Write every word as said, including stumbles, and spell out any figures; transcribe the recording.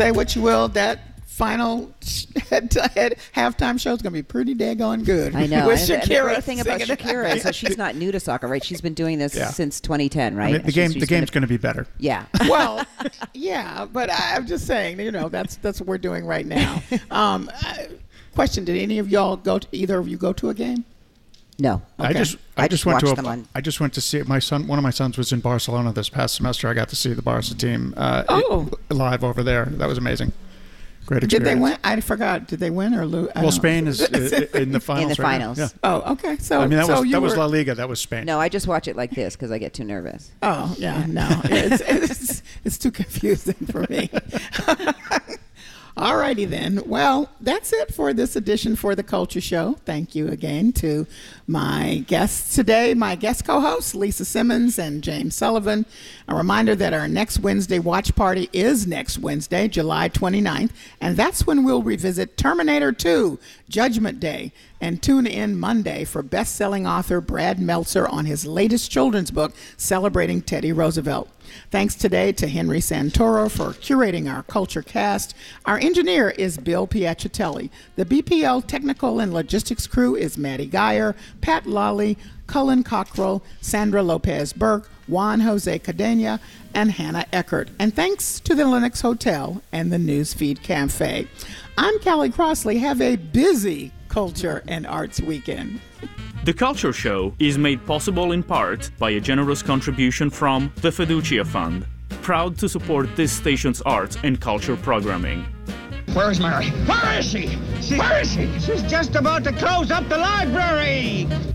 say what you will, that final head, head, halftime show is going to be pretty daggone good. I know. With and, Shakira. and the great thing about singing. Shakira is that she's not new to soccer, right? She's been doing this Yeah. since twenty ten, right? I mean, the She's- game, she's the been game's a- going to be better. Yeah. Well, yeah, but I, I'm just saying, you know, that's that's what we're doing right now. Um, I, question: did any of y'all go to either of you go to a game? No. I Okay. just I, I just just went to watched a, them on- I just went to see my son. One of my sons was in Barcelona this past semester. I got to see the Barca team uh, Oh. live over there. That was amazing. Great Did experience. they win? I forgot. Did they win or lose? Well, Spain is uh, in the finals. In the right now. finals. Yeah. Oh, okay. So I mean, that so was you that was were, La Liga. That was Spain. No, I just watch it like this because I get too nervous. Oh, yeah, no. It's, it's, it's too confusing for me. All righty then. Well, that's it for this edition for the Culture Show. Thank you again to my guests today, my guest co-hosts, Lisa Simmons and James Sullivan. A reminder that our next Wednesday watch party is next Wednesday, July twenty-ninth, and that's when we'll revisit Terminator two, Judgment Day, and tune in Monday for best-selling author Brad Meltzer on his latest children's book, celebrating Teddy Roosevelt. Thanks today to Henry Santoro for curating our Culture Cast. Our engineer is Bill Piacitelli. The B P L technical and logistics crew is Maddie Geyer, Pat Lawley, Cullen Cockrell, Sandra Lopez Burke, Juan Jose Cadena, and Hannah Eckert. And thanks to the Lennox Hotel and the Newsfeed Cafe. I'm Callie Crossley. Have a busy Culture and Arts weekend. The Culture Show is made possible in part by a generous contribution from the Fiducia Fund, proud to support this station's arts and culture programming. Where's Mary? Where is she? Where is she? She's just about to close up the library.